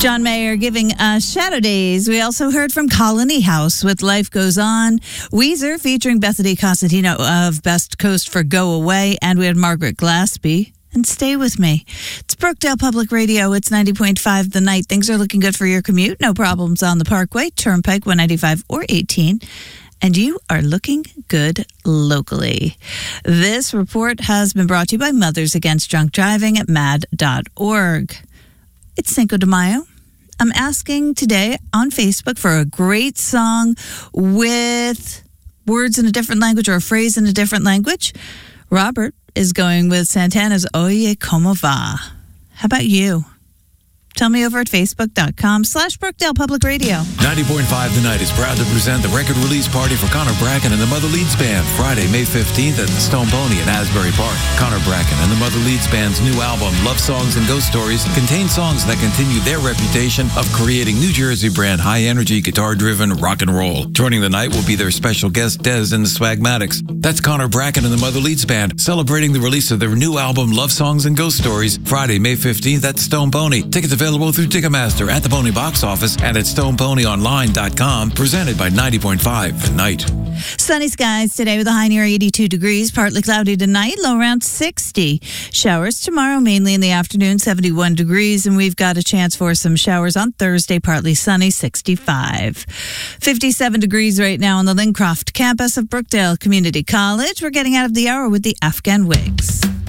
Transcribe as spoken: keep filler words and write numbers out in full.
John Mayer giving us Shadow Days. We also heard from Colony House with Life Goes On. Weezer featuring Bethany Cosentino of Best Coast for Go Away. And we had Margaret Glaspie and Stay With Me. It's Brookdale Public Radio. It's ninety point five The Night. Things are looking good for your commute. No problems on the Parkway, Turnpike one ninety-five or eighteen. And you are looking good locally. This report has been brought to you by Mothers Against Drunk Driving at mad dot org. It's Cinco de Mayo. I'm asking today on Facebook for a great song with words in a different language or a phrase in a different language. Robert is going with Santana's Oye Como Va. How about you? Tell me over at facebook.com slash Brookdale Public Radio. ninety point five The Night is proud to present the record release party for Connor Bracken and the Mother Leeds Band, Friday, May fifteenth at the Stone Pony in Asbury Park. Connor Bracken and the Mother Leeds Band's new album, Love Songs and Ghost Stories, contains songs that continue their reputation of creating New Jersey brand high-energy, guitar-driven rock and roll. Joining the night will be their special guest, Dez and the Swagmatics. That's Connor Bracken and the Mother Leeds Band, celebrating the release of their new album, Love Songs and Ghost Stories, Friday, May fifteenth at the Stone Pony. Tickets available through Ticketmaster at the Pony Box Office and at stone pony online dot com. Presented by ninety point five The Night. Sunny skies today with a high near eighty-two degrees. Partly cloudy tonight, low around sixty. Showers tomorrow, mainly in the afternoon, seventy-one degrees. And we've got a chance for some showers on Thursday, partly sunny, sixty-five. fifty-seven degrees right now on the Lincroft campus of Brookdale Community College. We're getting out of the hour with the Afghan Wigs.